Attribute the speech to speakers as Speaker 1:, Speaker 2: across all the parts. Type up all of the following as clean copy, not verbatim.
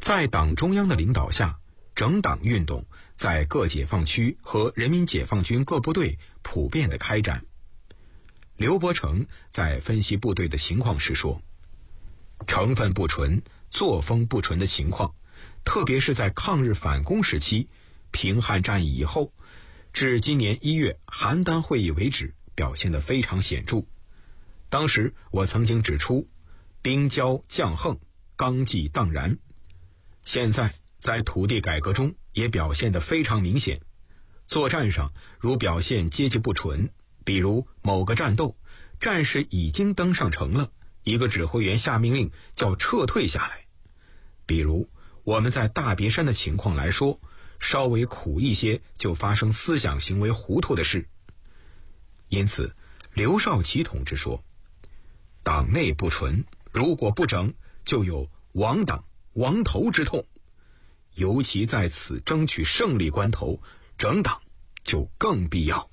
Speaker 1: 在党中央的领导下，整党运动在各解放区和人民解放军各部队普遍的开展。刘伯承在分析部队的情况时说，成分不纯、作风不纯的情况，特别是在抗日反攻时期、平汉战役以后，至今年1月邯郸会议为止，表现得非常显著。当时我曾经指出，兵骄将横，纲纪荡然。现在在土地改革中也表现得非常明显。作战上如表现阶级不纯，比如某个战斗，战士已经登上城了，一个指挥员下命令叫撤退下来。比如我们在大别山的情况来说，稍微苦一些就发生思想行为糊涂的事。因此刘少奇同志说，党内不纯，如果不整，就有亡党亡头之痛，尤其在此争取胜利关头，整党就更必要。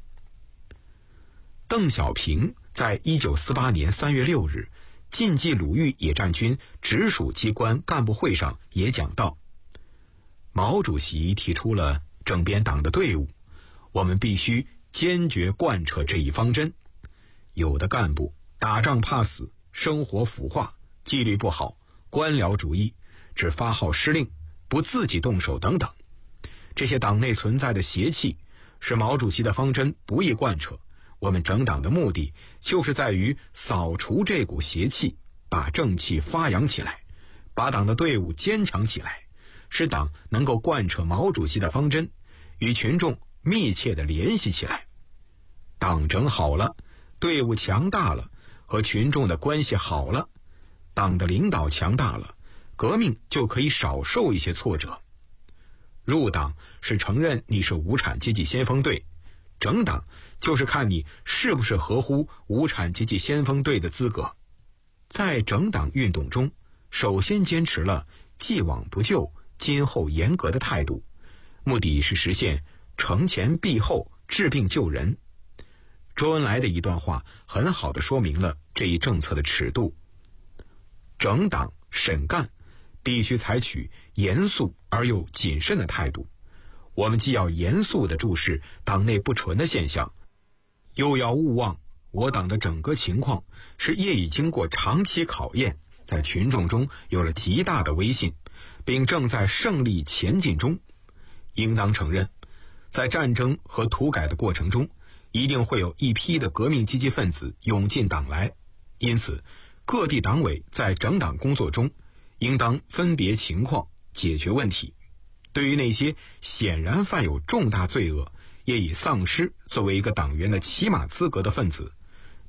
Speaker 1: 邓小平在1948年3月6日晋冀鲁豫野战军直属机关干部会上也讲到，毛主席提出了整编党的队伍，我们必须坚决贯彻这一方针。有的干部打仗怕死，生活腐化，纪律不好，官僚主义，只发号施令，不自己动手等等，这些党内存在的邪气，使毛主席的方针不易贯彻。我们整党的目的就是在于扫除这股邪气，把正气发扬起来，把党的队伍坚强起来，使党能够贯彻毛主席的方针，与群众密切地联系起来。党整好了，队伍强大了，和群众的关系好了，党的领导强大了，革命就可以少受一些挫折。入党是承认你是无产阶级先锋队，整党就是看你是不是合乎无产阶级先锋队的资格。在整党运动中，首先坚持了既往不咎、今后严格的态度，目的是实现惩前毖后、治病救人。周恩来的一段话很好地说明了这一政策的尺度。整党审干必须采取严肃而又谨慎的态度，我们既要严肃地注视党内不纯的现象，又要勿忘我党的整个情况是业已经过长期考验，在群众中有了极大的威信，并正在胜利前进中。应当承认，在战争和土改的过程中，一定会有一批的革命积极分子涌进党来，因此各地党委在整党工作中应当分别情况解决问题。对于那些显然犯有重大罪恶，也已丧失作为一个党员的起码资格的分子，